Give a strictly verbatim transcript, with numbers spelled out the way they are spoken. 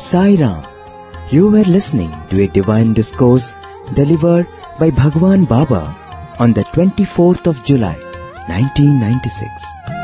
Sai Ram. You were listening to a divine discourse delivered by Bhagwan Baba on the twenty-fourth of July, nineteen ninety-six.